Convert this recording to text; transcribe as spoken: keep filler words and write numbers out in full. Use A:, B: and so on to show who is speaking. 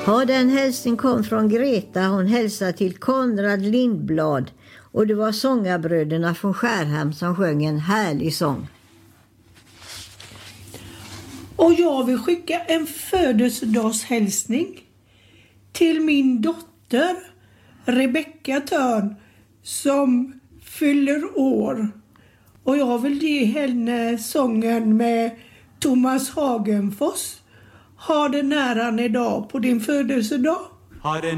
A: Ja, den hälsning kom från Greta. Hon hälsade till Konrad Lindblad. Och det var sångarbröderna från Skärhamn som sjöng en härlig sång.
B: Och jag vill skicka en födelsedagshälsning till min dotter Rebecka Törn som fyller år. Och jag vill ge henne sången med Thomas Hagenfoss. Ha det nära idag på din födelsedag.
C: Ha det